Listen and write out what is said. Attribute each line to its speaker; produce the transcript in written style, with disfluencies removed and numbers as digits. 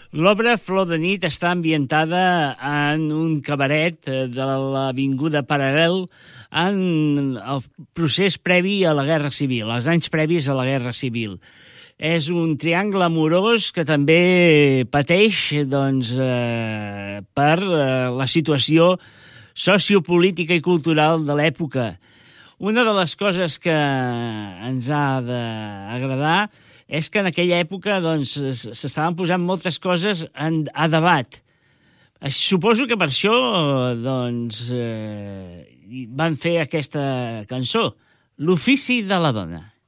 Speaker 1: L'obra Flor de nit està ambientada en un cabaret de l'Avinguda Paral·lel en el procés previ a la Guerra Civil, els anys previs a la Guerra Civil. És un triangle amorós que també pateix per la situació sociopolítica i cultural de l'època. Una de les coses que ens ha d'agradar és que en aquella època s'estaven posant moltes coses a debat. Suposo que per això van fer aquesta cançó, L'ofici de la dona.